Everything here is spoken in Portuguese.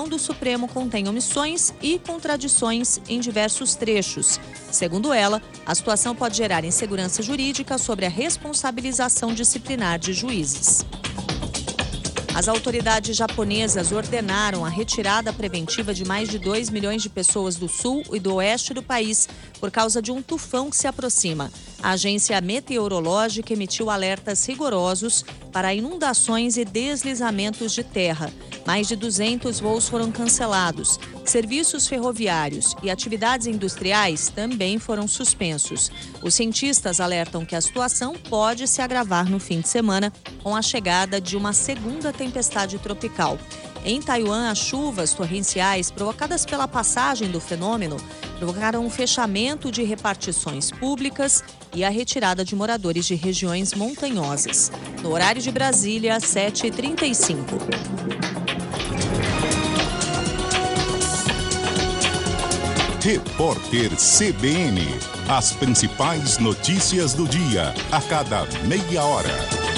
decisão do Supremo contém omissões e contradições em diversos trechos. Segundo ela, a situação pode gerar insegurança jurídica sobre a responsabilização disciplinar de juízes. As autoridades japonesas ordenaram a retirada preventiva de mais de 2 milhões de pessoas do sul e do oeste do país por causa de um tufão que se aproxima. A agência meteorológica emitiu alertas rigorosos para inundações e deslizamentos de terra. Mais de 200 voos foram cancelados. Serviços ferroviários e atividades industriais também foram suspensos. Os cientistas alertam que a situação pode se agravar no fim de semana com a chegada de uma segunda tempestade tropical. Em Taiwan, as chuvas torrenciais provocadas pela passagem do fenômeno provocaram o fechamento de repartições públicas e a retirada de moradores de regiões montanhosas. No horário de Brasília, 7h35. Repórter CBN. As principais notícias do dia, a cada meia hora.